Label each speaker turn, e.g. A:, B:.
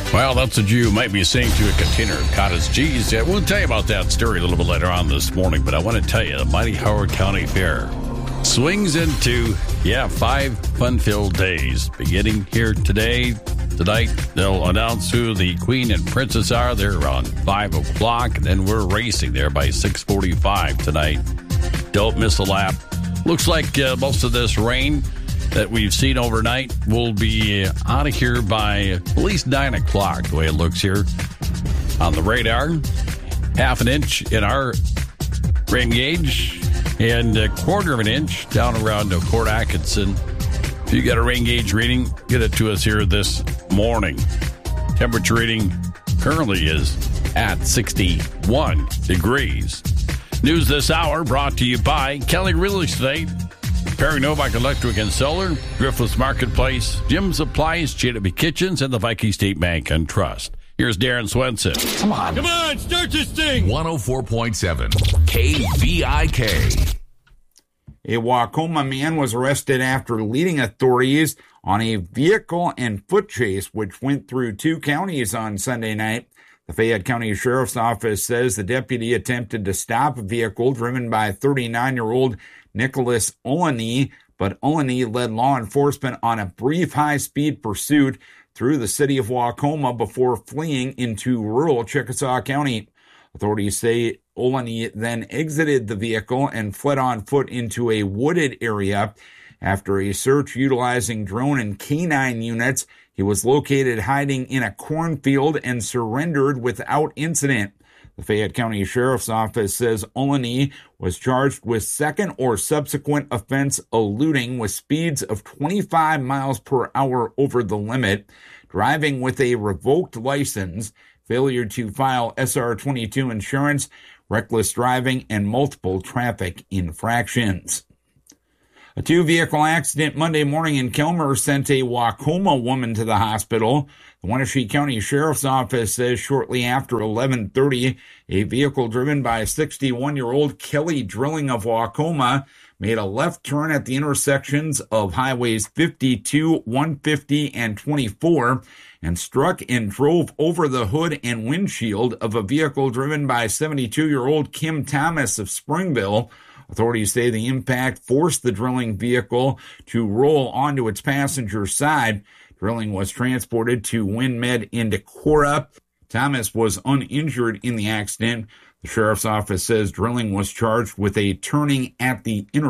A: Well, that's what you might be saying to a container of cottage cheese. Yeah, we'll tell you about that story a little bit later on this morning, but I want to tell you, the mighty Howard County Fair swings into, 5 fun-filled days. Beginning here tonight, they'll announce who the Queen and Princess are. They're around 5 o'clock, and then we're racing there by 6:45 tonight. Don't miss a lap. Looks like most of this rain that we've seen overnight will be out of here by at least 9 o'clock, the way it looks here on the radar. Half an inch in our rain gauge and a quarter of an inch down around Port Atkinson. If you got a rain gauge reading, get it to us here this morning. Temperature reading currently is at 61 degrees. News this hour brought to you by Kelly Real Estate, Perry Novak Electric and Solar, Griffiths Marketplace, Jim Supplies, Chittiby Kitchens, and the Viking State Bank and Trust. Here's Darren Swenson.
B: Come on, start this thing. 104.7 KVIK.
C: A Wacoma man was arrested after leading authorities on a vehicle and foot chase which went through 2 counties on Sunday night. The Fayette County Sheriff's Office says the deputy attempted to stop a vehicle driven by 39-year-old Nicholas Olney, but Olney led law enforcement on a brief high-speed pursuit through the city of Wacoma before fleeing into rural Chickasaw County. Authorities say Olney then exited the vehicle and fled on foot into a wooded area. After a search utilizing drone and canine units, he was located hiding in a cornfield and surrendered without incident. The Fayette County Sheriff's Office says Olney was charged with second or subsequent offense eluding with speeds of 25 miles per hour over the limit, driving with a revoked license, failure to file SR-22 insurance, reckless driving, and multiple traffic infractions. A 2-vehicle accident Monday morning in Kilmer sent a Wacoma woman to the hospital. The Wenatchee County Sheriff's Office says shortly after 11:30, a vehicle driven by 61-year-old Kelly Drilling of Wacoma made a left turn at the intersections of highways 52, 150, and 24 and struck and drove over the hood and windshield of a vehicle driven by 72-year-old Kim Thomas of Springville. Authorities say the impact forced the Drilling vehicle to roll onto its passenger side. Drilling was transported to WinMed in Decorah. Thomas was uninjured in the accident. The sheriff's office says Drilling was charged with a turning at the intersection